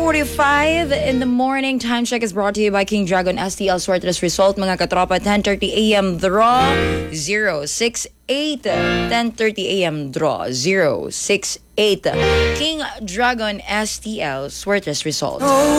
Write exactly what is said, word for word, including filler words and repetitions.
forty-five in the morning. Time check is brought to you by King Dragon S T L Sortless Result. Mga katropa, ten thirty a.m. draw zero six eight. ten thirty a.m. draw zero six eight. King Dragon S T L Sortless Result.